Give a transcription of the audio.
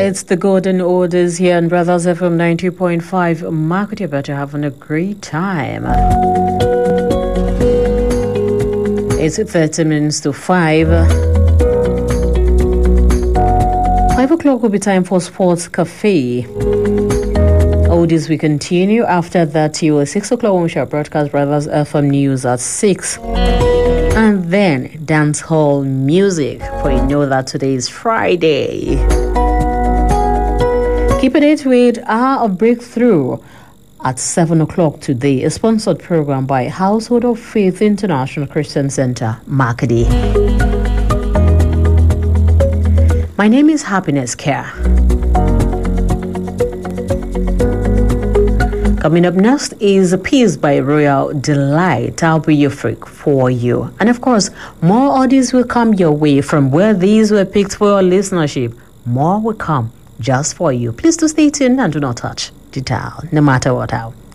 It's the Golden Orders here on Brothers FM 90.5. Market, you better having a great time. It's 30 minutes to 5. 5 o'clock will be time for Sports Cafe. Oldies we continue. After that, you will 6 o'clock when we shall broadcast Brothers FM News at 6. And then dance hall music, for you know that today is Friday. Keep it with our breakthrough at 7 o'clock today. A sponsored program by Household of Faith International Christian Center, Makadi. My name is Happiness Care. Coming up next is a piece by Royal Delight. I'll be your freak for you. And of course, more audios will come your way from where these were picked for your listenership. More will come just for you. Please do stay tuned and do not touch the dial, no matter what.